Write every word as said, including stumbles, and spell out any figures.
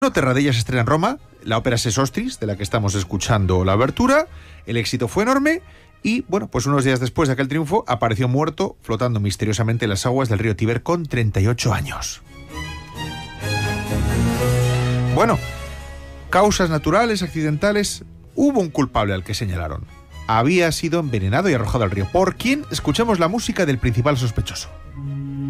Terradella se estrena en Roma, la ópera Sesostris, de la que estamos escuchando la abertura. El éxito fue enorme y, bueno, pues unos días después de aquel triunfo apareció muerto, flotando misteriosamente en las aguas del río Tíber con treinta y ocho años. Bueno, causas naturales, accidentales, hubo un culpable al que señalaron. Había sido envenenado y arrojado al río. ¿Por quién? Escuchemos la música del principal sospechoso.